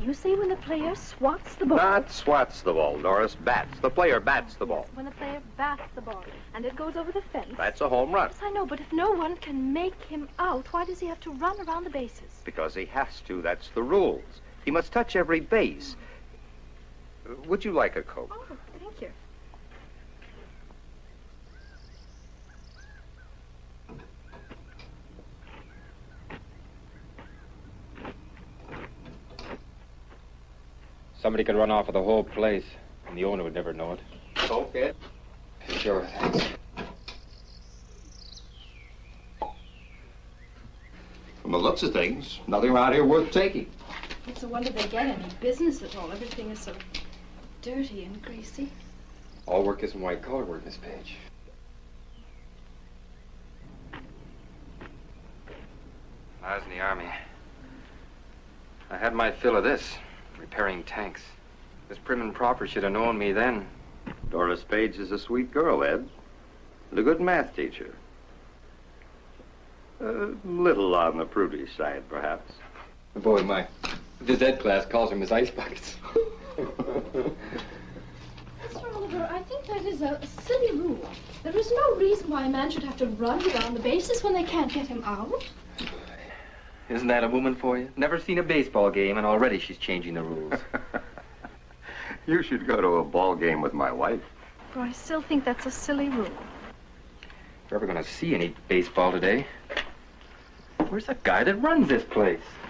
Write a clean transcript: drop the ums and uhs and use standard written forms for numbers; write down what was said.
You say when the player swats the ball. Not swats the ball, Doris. Bats. The player bats the ball. When the player bats the ball and it goes over the fence. That's a home run. Yes, I know, but if no one can make him out, why does he have to run around the bases? Because he has to. That's the rules. He must touch every base. Would you like a Coke? Oh, thank you. Somebody could run off with the whole place, and the owner would never know it. Coke, Ed? Sure, thanks. From the looks of things, nothing around here worth taking. It's a wonder they get any business at all. Everything is so dirty and greasy. All work isn't white-collar work, Miss Page. I was in the Army. I had my fill of this, repairing tanks. This prim and proper should have known me then. Doris Page is a sweet girl, Ed. And a good math teacher. A little on the prudish side, perhaps. Boy, my phys ed class calls her Miss Ice Buckets. Mr. Oliver, I think that is a silly rule. There is no reason why a man should have to run around the bases when they can't get him out. Isn't that a woman for you? Never seen a baseball game, and already she's changing the rules. You should go to a ball game with my wife. But I still think that's a silly rule. If you're ever going to see any baseball today, where's the guy that runs this place?